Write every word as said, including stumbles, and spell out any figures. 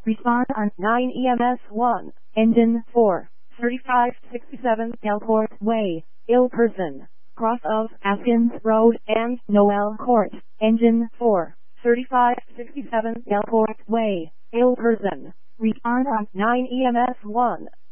Respond on nine E M S one. Engine four. thirty-five sixty-seven Delport Way, ill person. Cross of Askins Road and Noel Court. Engine four. thirty-five sixty-seven Delport Way, ill person. Respond on nine E M S one.